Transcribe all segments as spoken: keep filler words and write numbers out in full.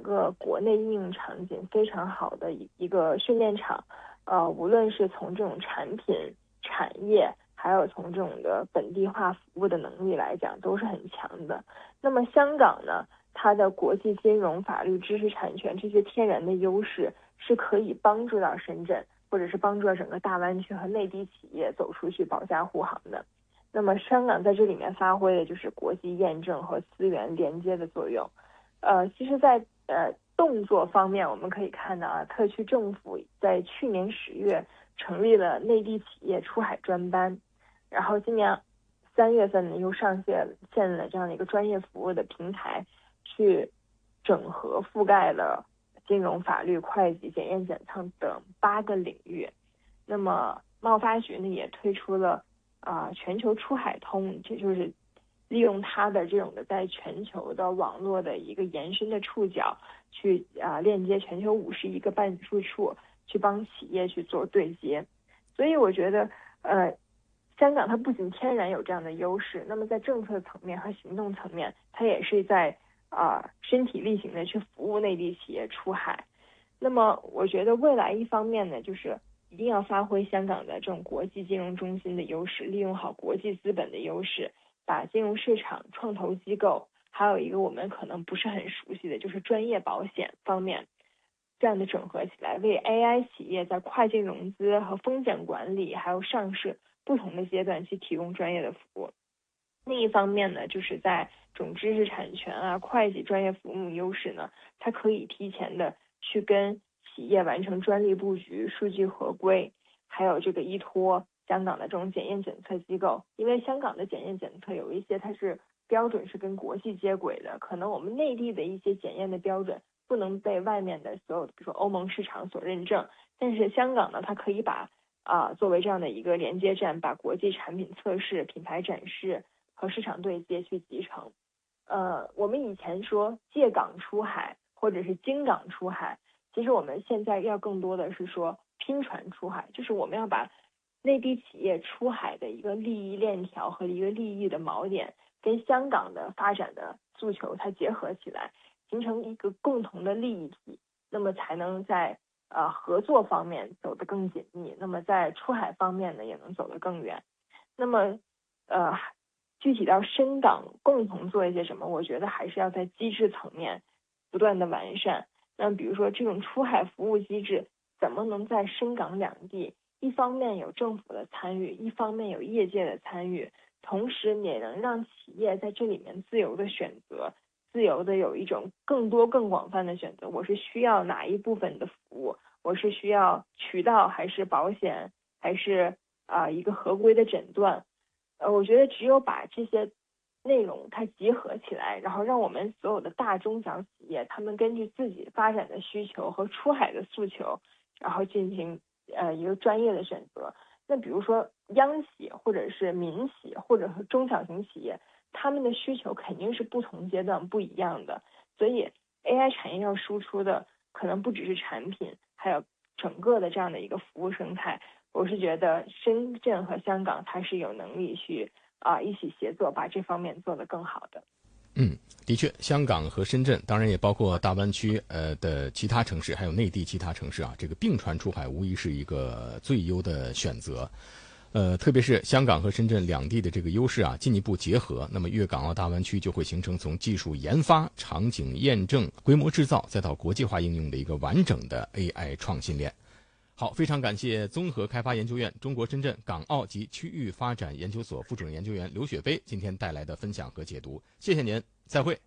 个国内应用场景非常好的一一个训练场。呃，无论是从这种产品、产业，还有从这种的本地化服务的能力来讲，都是很强的。那么香港呢，它的国际金融、法律、知识产权这些天然的优势，是可以帮助到深圳，或者是帮助到整个大湾区和内地企业走出去保驾护航的。那么香港在这里面发挥的就是国际验证和资源连接的作用。呃，其实在呃动作方面，我们可以看到啊，特区政府在去年十月成立了内地企业出海专班，然后今年三月份呢又上线线了这样的一个专业服务的平台，去整合覆盖了金融、法律、会计、检验检测等八个领域。那么贸发局呢也推出了啊、呃、全球出海通，这就是利用它的这种的在全球的网络的一个延伸的触角，去啊、呃、链接全球五十一个办事处，去帮企业去做对接。所以我觉得呃香港它不仅天然有这样的优势，那么在政策层面和行动层面，它也是在啊、呃、身体力行的去服务内地企业出海。那么我觉得未来一方面呢，就是一定要发挥香港的这种国际金融中心的优势，利用好国际资本的优势，把金融市场、创投机构，还有一个我们可能不是很熟悉的就是专业保险方面，这样的整合起来，为 A I 企业在跨境融资和风险管理还有上市不同的阶段去提供专业的服务。另一方面呢，就是在这种知识产权啊、会计专业服务优势呢，它可以提前的去跟企业完成专利布局、数据合规，还有这个依托香港的这种检验检测机构。因为香港的检验检测有一些它是标准是跟国际接轨的，可能我们内地的一些检验的标准不能被外面的所有的比如说欧盟市场所认证，但是香港呢，它可以把啊、呃、作为这样的一个连接站，把国际产品测试、品牌展示和市场对接去集成。呃，我们以前说借港出海或者是经港出海，其实我们现在要更多的是说拼船出海，就是我们要把内地企业出海的一个利益链条和一个利益的锚点，跟香港的发展的诉求它结合起来，形成一个共同的利益体，那么才能在呃合作方面走得更紧密，那么在出海方面呢也能走得更远。那么呃具体到深港共同做一些什么，我觉得还是要在机制层面不断的完善。那比如说这种出海服务机制怎么能在深港两地一方面有政府的参与，一方面有业界的参与，同时也能让企业在这里面自由的选择，自由的有一种更多更广泛的选择。我是需要哪一部分的服务，我是需要渠道还是保险，还是啊、呃、一个合规的诊断。呃，我觉得只有把这些内容它集合起来，然后让我们所有的大中小企业，他们根据自己发展的需求和出海的诉求，然后进行呃一个专业的选择。那比如说央企或者是民企或者是中小型企业，他们的需求肯定是不同阶段不一样的，所以 A I 产业要输出的可能不只是产品，还有整个的这样的一个服务生态。我是觉得深圳和香港它是有能力去啊、呃、一起协作，把这方面做得更好的。 嗯，的确，香港和深圳，当然也包括大湾区呃的其他城市，还有内地其他城市啊，这个并船出海无疑是一个最优的选择。呃，特别是香港和深圳两地的这个优势啊，进一步结合，那么粤港澳大湾区就会形成从技术研发、场景验证、规模制造，再到国际化应用的一个完整的 A I 创新链。好，非常感谢综合开发研究院中国深圳港澳及区域发展研究所副主任研究员刘雪飞今天带来的分享和解读，謝謝您，再會。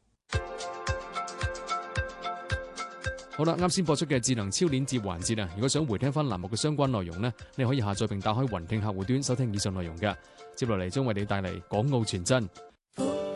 好啦，啱先播出嘅智能超鏈接環節啊，如果想回聽翻欄目嘅相關內容呢，你可以下載並打開雲聽客戶端收聽以上內容嘅。接落嚟將為你帶嚟港澳傳真。